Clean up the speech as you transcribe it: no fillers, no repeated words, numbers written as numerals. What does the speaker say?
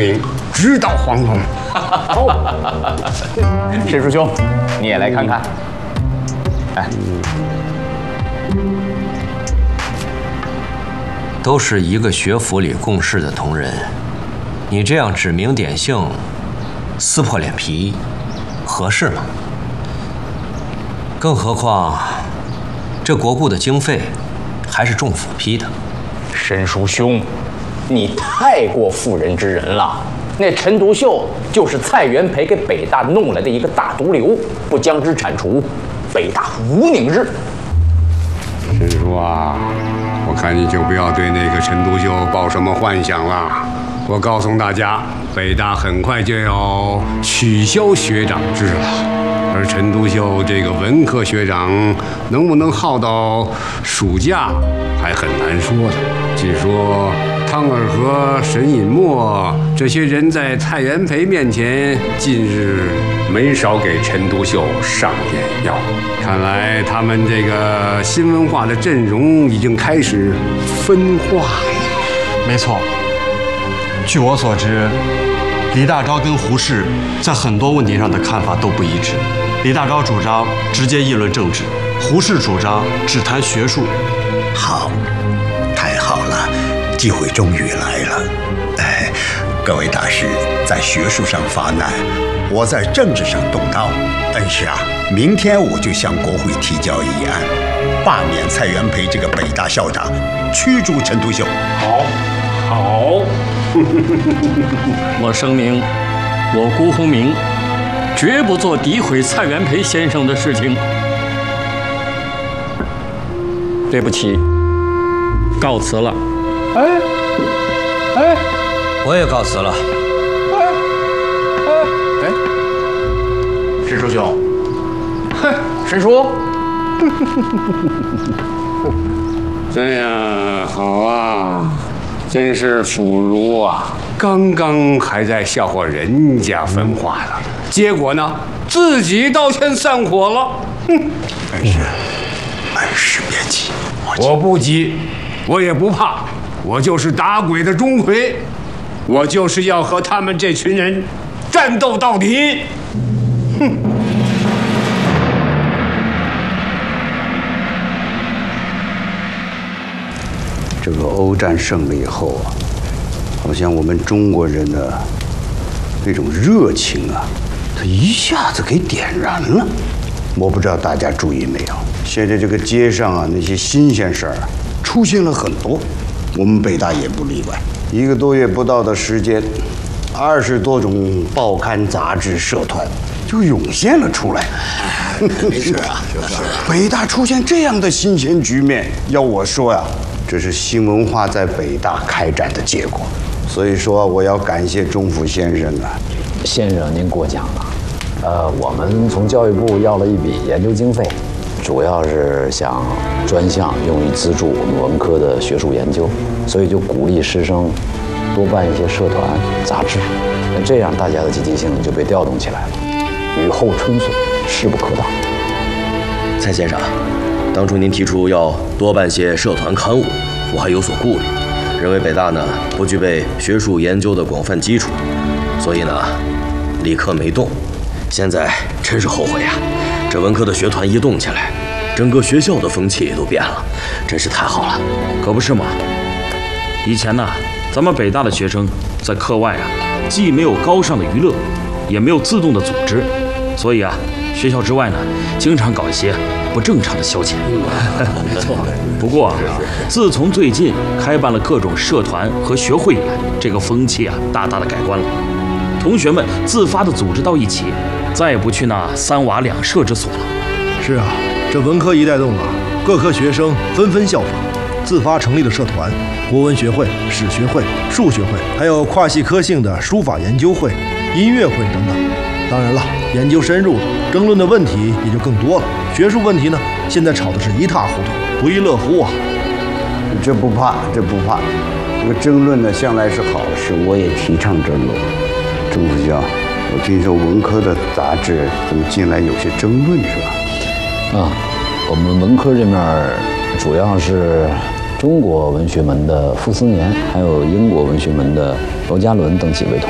领，直捣黄龙。好， 沈叔兄，你也来看看。哎， 都是一个学府里共事的同仁，你这样指名点姓、撕破脸皮，合适吗？更何况，这国库的经费还是众府批的。 沈叔兄，你太过妇人之仁了。那陈独秀就是蔡元培给北大弄来的一个大毒瘤，不将之铲除，北大无宁日。 沈叔啊，我看你就不要对那个陈独秀抱什么幻想了。我告诉大家，北大很快就要取消学长制了，而陈独秀这个文科学长能不能耗到暑假，还很难说的。据说汤尔和沈尹默这些人在蔡元培面前，近日没少给陈独秀上眼药。看来他们这个新文化的阵容已经开始分化了。 没错，据我所知，李大钊跟胡适在很多问题上的看法都不一致。李大钊主张直接议论政治，胡适主张只谈学术。 好，太好了，机会终于来了。哎，各位大师在学术上发难，我在政治上动刀。是啊，明天我就向国会提交议案，罢免蔡元培这个北大校长，驱逐陈独秀。 好， 我声明，我辜鸿铭绝不做诋毁蔡元培先生的事情。对不起，告辞了。 我也告辞了。 沈叔兄，沈叔， 这样好啊，真是腐儒啊！刚刚还在笑话人家分化了，结果呢，自己倒先散伙了。 恩师别急， 我不急，我也不怕，我就是打鬼的钟馗，我就是要和他们这群人战斗到底。 这个欧战胜了以后啊，好像我们中国人的那种热情啊，它一下子给点燃了。我不知道大家注意没有，现在这个街上啊，那些新鲜事儿出现了很多，我们北大也不例外。1个多月不到的时间，20多种报刊、杂志、社团就涌现了出来。 没事啊，就是北大出现这样的新鲜局面，要我说呀，这是新文化在北大开展的结果。所以说，我要感谢钟府先生啊。 先生，您过奖了。我们从教育部要了一笔研究经费，主要是想专项用于资助我们文科的学术研究，所以就鼓励师生多办一些社团、杂志，那这样大家的积极性就被调动起来了。雨后春笋，势不可挡。 蔡先生，当初您提出要多办些社团刊物，我还有所顾虑，认为北大呢不具备学术研究的广泛基础，所以呢立刻没动。现在真是后悔呀！这文科的学团一动起来，整个学校的风气也都变了，真是太好了。 可不是嘛？以前呢，咱们北大的学生在课外啊，既没有高尚的娱乐，也没有自动的组织，所以啊，学校之外呢，经常搞一些不正常的消遣。 没错。 不过啊，自从最近开办了各种社团和学会以来，这个风气啊，大大的改观了。同学们自发的组织到一起，再也不去那3瓦2舍之所了。 是啊，这文科一带动啊，各科学生纷纷效仿，自发成立了社团，国文学会、史学会、数学会，还有跨系科性的书法研究会、音乐会等等。当然了，研究深入了，争论的问题也就更多了。学术问题呢，现在吵的是一塌糊涂，不亦乐乎啊！ 这不怕，这不怕，这个争论呢向来是好事，我也提倡争论。钟副校，我听说文科的杂志怎么近来有些争论是吧？ 我们文科这面主要是中国文学门的傅斯年，还有英国文学门的罗家伦等几位同